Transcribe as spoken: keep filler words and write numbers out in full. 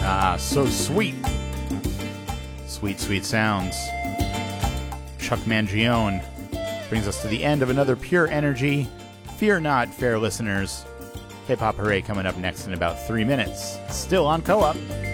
Ah, so sweet. Sweet, sweet sounds. Chuck Mangione brings us to the end of another Pure Energy. Fear not, fair listeners. Hip Hop Hooray coming up next in about three minutes. Still on Co-op.